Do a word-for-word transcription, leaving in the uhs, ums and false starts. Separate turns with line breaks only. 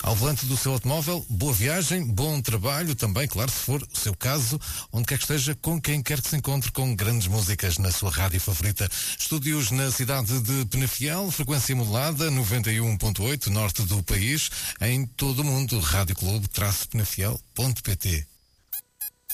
ao volante do seu automóvel. Boa viagem, bom trabalho também, claro, se for o seu caso, onde quer que esteja, com quem quer que se encontre, com grandes músicas na sua rádio favorita. Estúdios na cidade de Penafiel, frequência modulada, noventa e um ponto oito, norte do país, em todo o mundo, rádio clube traço penafiel ponto pt.